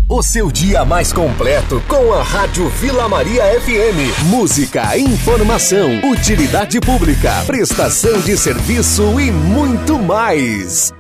O seu dia mais completo com a Rádio Vila Maria FM. Música, informação, utilidade pública, prestação de serviço e muito mais.